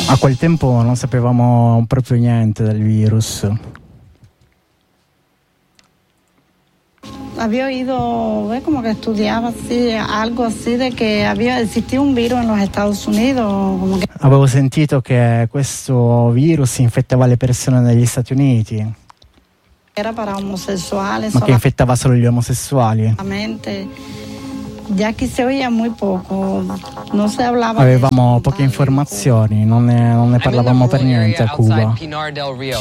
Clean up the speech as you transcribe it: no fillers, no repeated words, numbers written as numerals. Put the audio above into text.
A quel tempo non sapevamo proprio niente del virus. Había oído, como que estudiaba así, algo así de que existía un virus en los Estados Unidos. Como que... Avevo sentito che questo virus infettava le persone negli Stati Uniti. Era para homosessuales. Ma che infettava solo gli omosessuali. Ya aquí se oía muy poco, no se hablaba. Avevamo poche informazioni, non ne parlavamo per niente a Cuba.